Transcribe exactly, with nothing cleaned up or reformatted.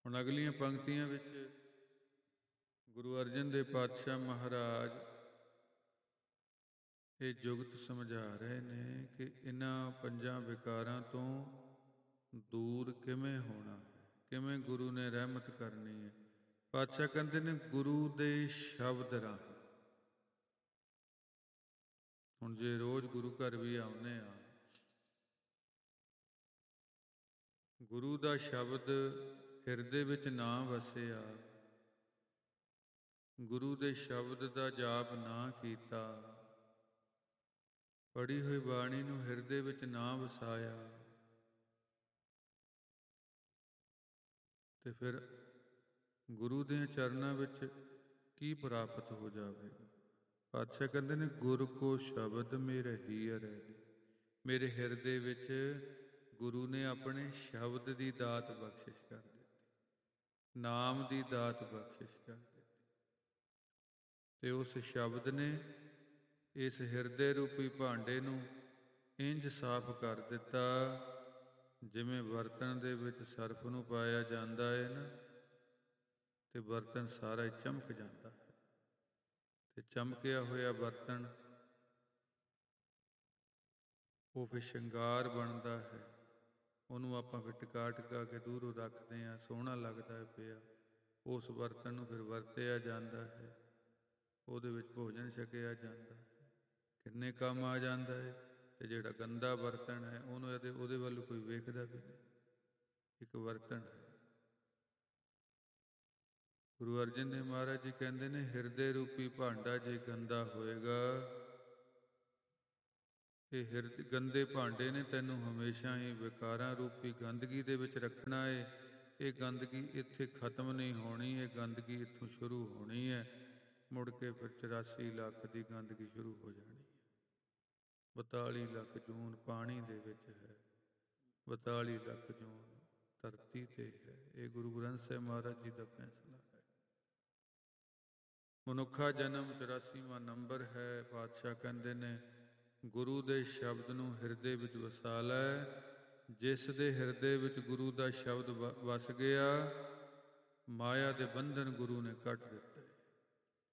ਹੁਣ ਅਗਲੀਆਂ ਪੰਕਤੀਆਂ ਵਿੱਚ ਗੁਰੂ ਅਰਜਨ ਦੇਵ ਪਾਤਸ਼ਾਹ ਮਹਾਰਾਜ ਇਹ ਜੁਗਤ ਸਮਝਾ ਰਹੇ ਨੇ ਕਿ ਇਹਨਾਂ ਪੰਜਾਂ ਵਿਕਾਰਾਂ ਤੋਂ ਦੂਰ ਕਿਵੇਂ ਹੋਣਾ ਹੈ, ਕਿਵੇਂ ਗੁਰੂ ਨੇ ਰਹਿਮਤ ਕਰਨੀ ਹੈ। ਪਾਤਸ਼ਾਹ ਕਹਿੰਦੇ ਨੇ ਗੁਰੂ ਦੇ ਸ਼ਬਦ ਰਾਹੀਂ। ਹੁਣ ਜੇ ਰੋਜ਼ ਗੁਰੂ ਘਰ ਵੀ ਆਉਂਦੇ ਆ, ਗੁਰੂ ਦਾ ਸ਼ਬਦ ਹਿਰਦੇ ਵਿੱਚ ਨਾ ਵਸਿਆ, ਗੁਰੂ ਦੇ ਸ਼ਬਦ ਦਾ ਜਾਪ ਨਾ ਕੀਤਾ, ਪੜ੍ਹੀ ਹੋਈ ਬਾਣੀ ਨੂੰ ਹਿਰਦੇ ਵਿੱਚ ਨਾ ਵਸਾਇਆ, ਤੇ ਫਿਰ ਗੁਰੂ ਦੇ ਚਰਨਾਂ ਵਿੱਚ ਕੀ ਪ੍ਰਾਪਤ ਹੋ ਜਾਵੇਗਾ। ਪਾਤਸ਼ਾਹ ਕਹਿੰਦੇ ਨੇ ਗੁਰ ਕੋ ਸ਼ਬਦ ਮੇਰੇ ਹੀਅਰ ਹੈ। ਮੇਰੇ ਹਿਰਦੇ ਵਿੱਚ ਗੁਰੂ ਨੇ ਆਪਣੇ ਸ਼ਬਦ ਦੀ ਦਾਤ ਬਖਸ਼ਿਸ਼ ਕਰ ਦਿੱਤੀ, ਨਾਮ ਦੀ ਦਾਤ ਬਖਸ਼ਿਸ਼ ਕਰ ਦਿੱਤੀ, ਤੇ ਉਸ ਸ਼ਬਦ ਨੇ ਇਸ ਹਿਰਦੇ ਰੂਪੀ ਭਾਂਡੇ ਨੂੰ ਇੰਝ ਸਾਫ਼ ਕਰ ਦਿੱਤਾ ਜਿਵੇਂ ਬਰਤਨ ਦੇ ਵਿੱਚ ਸਰਫ ਨੂੰ ਪਾਇਆ ਜਾਂਦਾ ਹੈ ਨਾ, ਤੇ ਬਰਤਨ ਸਾਰਾ ਹੀ ਚਮਕ ਜਾਂਦਾ ਹੈ। ਤੇ ਚਮਕਿਆ ਹੋਇਆ ਬਰਤਨ ਉਹ ਫਿਰ ਸ਼ਿੰਗਾਰ ਬਣਦਾ ਹੈ। ਉਹਨੂੰ ਆਪਾਂ ਫਿਰ ਟਿਕਾ ਟਿਕਾ ਕੇ ਦੂਰੋਂ ਰੱਖਦੇ ਹਾਂ, ਸੋਹਣਾ ਲੱਗਦਾ ਹੈ ਪਿਆ। ਉਸ ਬਰਤਨ ਨੂੰ ਫਿਰ ਵਰਤਿਆ ਜਾਂਦਾ ਹੈ, ਉਹਦੇ ਵਿੱਚ ਭੋਜਨ ਛਕਿਆ ਜਾਂਦਾ ਹੈ, ਕਿੰਨੇ ਕੰਮ ਆ ਜਾਂਦਾ ਹੈ। ਤੇ ਜਿਹੜਾ ਗੰਦਾ ਬਰਤਨ ਹੈ ਉਹਨੂੰ ਇਹਦੇ ਉਹਦੇ ਵੱਲ ਕੋਈ ਵੇਖਦਾ ਵੀ ਨਹੀਂ। ਇੱਕ ਬਰਤਨ ਹੈ। ਗੁਰੂ ਅਰਜਨ ਦੇਵ ਮਹਾਰਾਜ ਜੀ ਕਹਿੰਦੇ ਨੇ ਹਿਰਦੇ ਰੂਪੀ ਭਾਂਡਾ ਜੇ ਗੰਦਾ ਹੋਏਗਾ, ਇਹ ਹਿਰਦੇ ਗੰਦੇ ਭਾਂਡੇ ਨੇ ਤੈਨੂੰ ਹਮੇਸ਼ਾ ਹੀ ਵਿਕਾਰਾਂ ਰੂਪੀ ਗੰਦਗੀ ਦੇ ਵਿੱਚ ਰੱਖਣਾ ਹੈ। ਇਹ ਗੰਦਗੀ ਇੱਥੇ ਖਤਮ ਨਹੀਂ ਹੋਣੀ, ਇਹ ਗੰਦਗੀ ਇੱਥੋਂ ਸ਼ੁਰੂ ਹੋਣੀ ਹੈ। ਮੁੜ ਕੇ ਫਿਰ ਚੁਰਾਸੀ ਲੱਖ ਦੀ ਗੰਦਗੀ ਸ਼ੁਰੂ ਹੋ ਜਾਣੀ ਹੈ। ਬਤਾਲੀ ਲੱਖ ਜੂਨ ਪਾਣੀ ਦੇ ਵਿੱਚ ਹੈ, ਬਤਾਲੀ ਲੱਖ ਜੂਨ ਧਰਤੀ ਤੇ ਹੈ। ਇਹ ਗੁਰੂ ਗ੍ਰੰਥ ਸਾਹਿਬ ਮਹਾਰਾਜ ਜੀ ਦਾ ਫੈਸਲਾ ਹੈ। ਮਨੁੱਖਾ ਜਨਮ ਚੁਰਾਸੀਵਾਂ ਨੰਬਰ ਹੈ। ਪਾਤਸ਼ਾਹ ਕਹਿੰਦੇ ਨੇ ਗੁਰੂ ਦੇ ਸ਼ਬਦ ਨੂੰ ਹਿਰਦੇ ਵਿੱਚ ਵਸਾ ਲੈ। ਜਿਸ ਦੇ ਹਿਰਦੇ ਵਿੱਚ ਗੁਰੂ ਦਾ ਸ਼ਬਦ ਵ ਵਸ ਗਿਆ, ਮਾਇਆ ਦੇ ਬੰਧਨ ਗੁਰੂ ਨੇ ਕੱਟ ਦਿੱਤੇ।